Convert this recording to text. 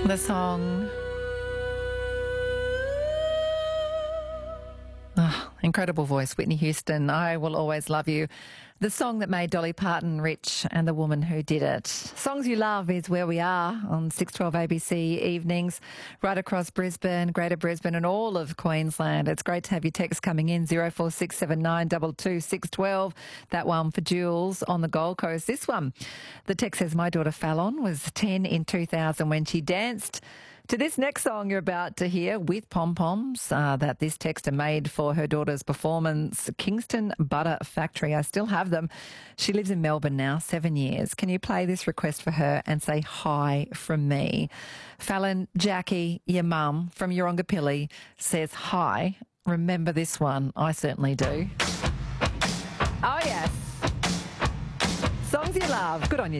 The song. Oh, incredible voice, Whitney Houston. I Will Always Love You. The song that made Dolly Parton rich and the woman who did it. Songs You Love is where we are on 612 ABC evenings, right across Brisbane, Greater Brisbane and all of Queensland. It's great to have your texts coming in, 0467 612. That one for Jules on the Gold Coast. This one, the text says, my daughter Fallon was 10 in 2000 when she danced to this next song you're about to hear with pom-poms that this texter made for her daughter's performance, Kingston Butter Factory. I still have them. She lives in Melbourne now, 7 years. Can you play this request for her and say hi from me? Fallon, Jackie, your mum from Urungapilli says hi. Remember this one? I certainly do. Oh, yes. Songs you love. Good on you.